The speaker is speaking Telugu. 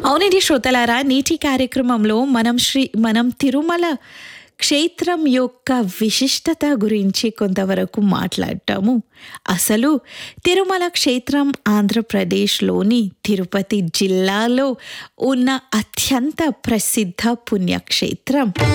అవునండి శ్రోతలారా, నేటి కార్యక్రమంలో మనం తిరుమల క్షేత్రం యొక్క విశిష్టత గురించి కొంతవరకు మాట్లాడతాము. అసలు తిరుమల క్షేత్రం ఆంధ్రప్రదేశ్‌లోని తిరుపతి జిల్లాలో ఉన్న అత్యంత ప్రసిద్ధ పుణ్యక్షేత్రం.